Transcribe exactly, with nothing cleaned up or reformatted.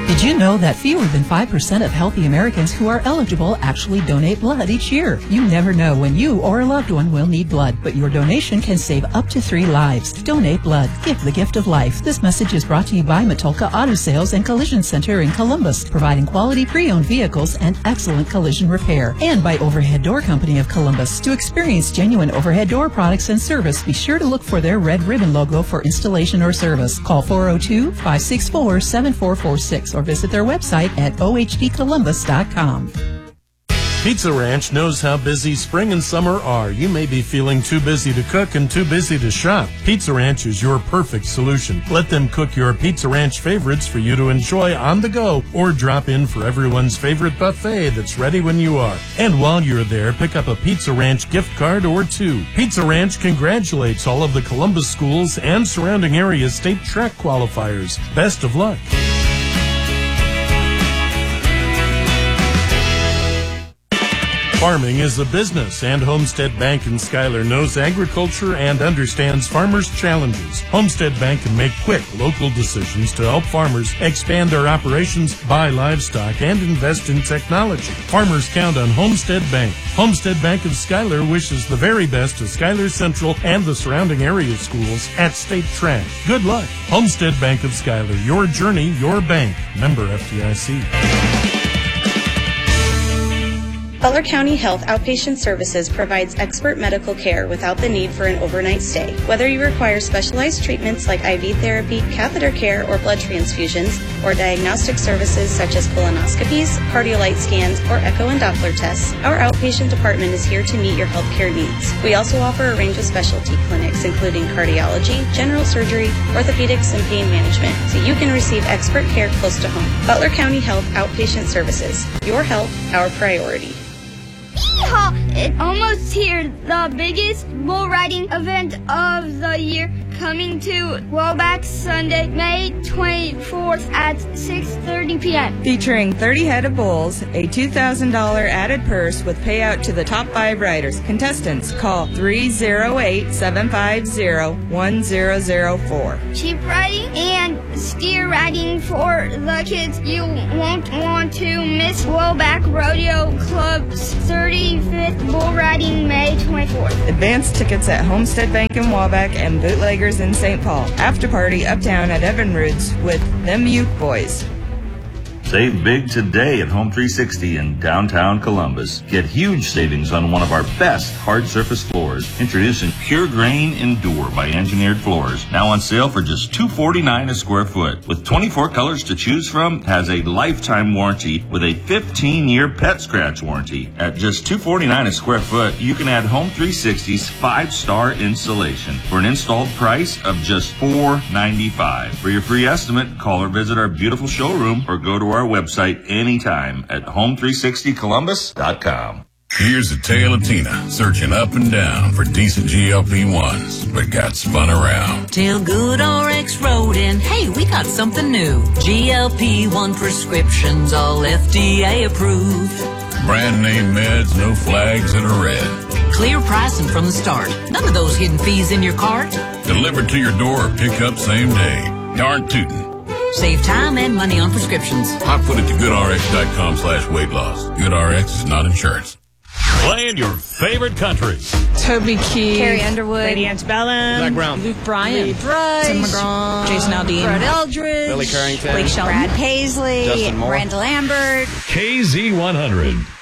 Did you know that fewer than five percent of healthy Americans who are eligible actually donate blood each year? You never know when you or a loved one will need blood, but your donation can save up to three lives. Donate blood. Give the gift of life. This message is brought to you by Matulka Auto Sales and Collision Center in Columbus, providing quality pre-owned vehicles and excellent collision repair. And by Overhead Door Company of Columbus. To experience genuine overhead door products and service, be sure to look for their red ribbon logo for installation or service. Call four oh two, five six four, seven four four six or visit their website at o h d columbus dot com. Pizza Ranch knows how busy spring and summer are. You may be feeling too busy to cook and too busy to shop. Pizza Ranch is your perfect solution. Let them cook your Pizza Ranch favorites for you to enjoy on the go or drop in for everyone's favorite buffet that's ready when you are. And while you're there, pick up a Pizza Ranch gift card or two. Pizza Ranch congratulates all of the Columbus schools and surrounding area state track qualifiers. Best of luck. Farming is a business, and Homestead Bank in Schuyler knows agriculture and understands farmers' challenges. Homestead Bank can make quick, local decisions to help farmers expand their operations, buy livestock, and invest in technology. Farmers count on Homestead Bank. Homestead Bank of Schuyler wishes the very best to Schuyler Central and the surrounding area schools at State Track. Good luck. Homestead Bank of Schuyler, your journey, your bank. Member F D I C. Butler County Health Outpatient Services provides expert medical care without the need for an overnight stay. Whether you require specialized treatments like I V therapy, catheter care, or blood transfusions, or diagnostic services such as colonoscopies, cardiolite scans, or echo and Doppler tests, our outpatient department is here to meet your healthcare needs. We also offer a range of specialty clinics, including cardiology, general surgery, orthopedics, and pain management, so you can receive expert care close to home. Butler County Health Outpatient Services. Your health, our priority. Yeehaw! It's almost here. The biggest bull riding event of the year coming to Woback Sunday, May twenty-fourth at six thirty p.m. Featuring thirty head of bulls, a two thousand dollars added purse with payout to the top five riders. Contestants, call three oh eight, seven five oh, one oh oh four. Sheep riding and steer riding for the kids. You won't want to miss Woback Rodeo Club's thirty-fifth bull riding May twenty-fourth. Advance tickets at Homestead Bank in Waback and Bootleggers in Saint Paul. After party uptown at Evan Roots with Them Uke Boys. Save big today at Home three sixty in downtown Columbus. Get huge savings on one of our best hard surface floors. Introducing Pure Grain Endure by Engineered Floors. Now on sale for just two forty-nine a square foot. With twenty-four colors to choose from, has a lifetime warranty with a fifteen year pet scratch warranty. At just two forty-nine a square foot, you can add Home three sixty's five star installation for an installed price of just four ninety-five. For your free estimate, call or visit our beautiful showroom or go to our our website anytime at home three sixty columbus dot com. Here's a tale of Tina searching up and down for decent G L P ones, but got spun around. Till Good R X wrote in, hey, we got something new. G L P one prescriptions, all F D A approved. Brand name meds, no flags that are red. Clear pricing from the start. None of those hidden fees in your cart. Delivered to your door or pick up same day. Darn tootin'. Save time and money on prescriptions. I put it to goodrx.com slash weight loss. GoodRx is not insurance. Playing your favorite country. Toby Keith. Carrie Underwood. Lady Antebellum. Zach Brown. Luke Bryan. Lee Brice. Tim McGraw. Jason Aldean. Fred Eldridge. Billy Currington. Blake Shelton. Brad Paisley. Justin Moore. Miranda Lambert. K Z one hundred.